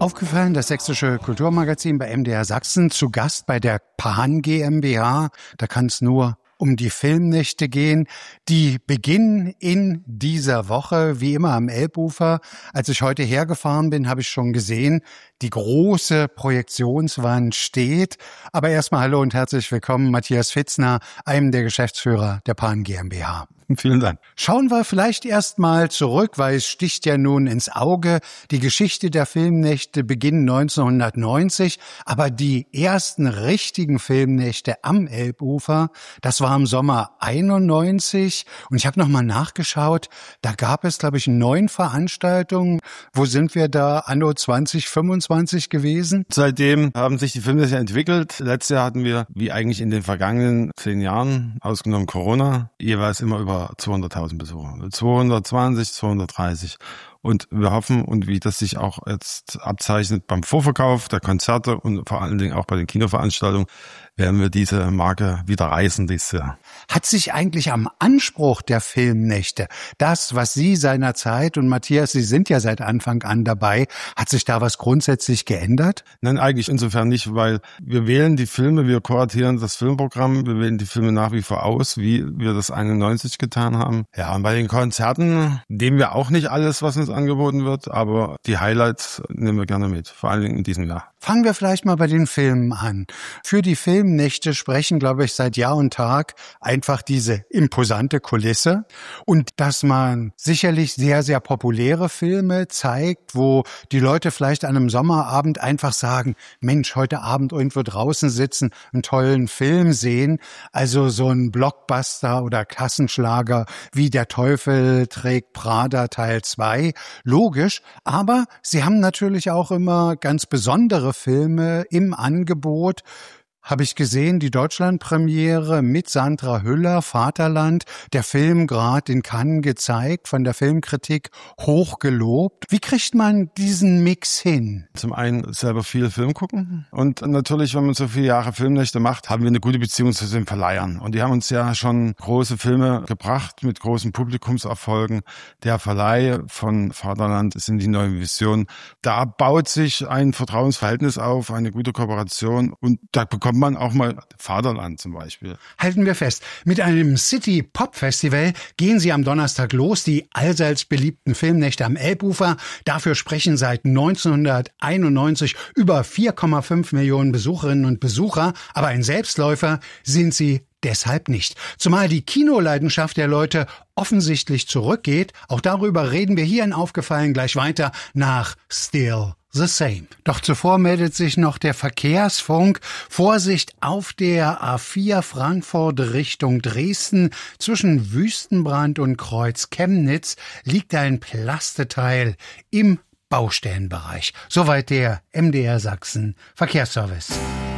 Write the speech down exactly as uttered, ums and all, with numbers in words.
Aufgefallen, das Sächsische Kulturmagazin bei M D R Sachsen, zu Gast bei der Pan GmbH. Da kann es nur um die Filmnächte gehen. Die beginnen in dieser Woche, wie immer am Elbufer. Als ich heute hergefahren bin, habe ich schon gesehen, die große Projektionswand steht. Aber erstmal hallo und herzlich willkommen, Matthias Fitzner, einem der Geschäftsführer der Pan GmbH. Vielen Dank. Schauen wir vielleicht erst mal zurück, weil es sticht ja nun ins Auge. Die Geschichte der Filmnächte beginnt neunzehnhundertneunzig, aber die ersten richtigen Filmnächte am Elbufer, das war im Sommer einundneunzig. Und ich habe noch mal nachgeschaut, da gab es, glaube ich, neun Veranstaltungen. Wo sind wir da anno zwanzig fünfundzwanzig gewesen? Seitdem haben sich die Filmnächte entwickelt. Letztes Jahr hatten wir, wie eigentlich in den vergangenen zehn Jahren, ausgenommen Corona, jeweils immer über zweihunderttausend Besucher. zweihundertzwanzig, zweihundertdreißig. Und wir hoffen, und wie das sich auch jetzt abzeichnet beim Vorverkauf der Konzerte und vor allen Dingen auch bei den Kinoveranstaltungen, werden wir diese Marke wieder reißen dieses Jahr. Hat sich eigentlich am Anspruch der Filmnächte, das, was Sie seinerzeit, und Matthias, Sie sind ja seit Anfang an dabei, hat sich da was grundsätzlich geändert? Nein, eigentlich insofern nicht, weil wir wählen die Filme, wir kuratieren das Filmprogramm, wir wählen die Filme nach wie vor aus, wie wir das einundneunzig getan haben. Ja, und bei den Konzerten nehmen wir auch nicht alles, was uns angeboten wird, aber die Highlights nehmen wir gerne mit, vor allen Dingen in diesem Jahr. Fangen wir vielleicht mal bei den Filmen an. Für die Filmnächte sprechen, glaube ich, seit Jahr und Tag einfach diese imposante Kulisse und dass man sicherlich sehr, sehr populäre Filme zeigt, wo die Leute vielleicht an einem Sommerabend einfach sagen, Mensch, heute Abend irgendwo draußen sitzen, einen tollen Film sehen. Also so ein Blockbuster oder Kassenschlager wie Der Teufel trägt Prada Teil zwei. Logisch, aber sie haben natürlich auch immer ganz besondere Filme im Angebot. Habe ich gesehen, die Deutschlandpremiere mit Sandra Hüller, Vaterland, der Film gerade in Cannes gezeigt, von der Filmkritik hoch gelobt. Wie kriegt man diesen Mix hin? Zum einen selber viel Film gucken und natürlich, wenn man so viele Jahre Filmnächte macht, haben wir eine gute Beziehung zu den Verleihern. Und die haben uns ja schon große Filme gebracht mit großen Publikumserfolgen. Der Verleih von Vaterland ist in die neue Vision. Da baut sich ein Vertrauensverhältnis auf, eine gute Kooperation und da bekommt man auch mal Vaterland zum Beispiel. Halten wir fest, mit einem City-Pop-Festival gehen Sie am Donnerstag los, die allseits beliebten Filmnächte am Elbufer. Dafür sprechen seit neunzehnhunderteinundneunzig über vier Komma fünf Millionen Besucherinnen und Besucher, aber ein Selbstläufer sind sie deshalb nicht. Zumal die Kinoleidenschaft der Leute offensichtlich zurückgeht. Auch darüber reden wir hier in Aufgefallen gleich weiter nach Still the Same. Doch zuvor meldet sich noch der Verkehrsfunk. Vorsicht auf der A vier Frankfurt Richtung Dresden. Zwischen Wüstenbrand und Kreuz Chemnitz liegt ein Plasteteil im Baustellenbereich. Soweit der M D R Sachsen Verkehrsservice.